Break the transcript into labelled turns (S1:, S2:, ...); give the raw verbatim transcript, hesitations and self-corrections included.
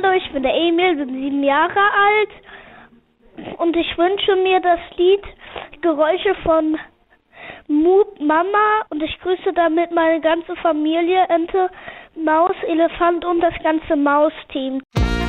S1: Hallo, ich bin der Emil, bin sieben Jahre alt und ich wünsche mir das Lied Geräusche von Moop Mama und ich grüße damit meine ganze Familie, Ente, Maus, Elefant und das ganze Mausteam.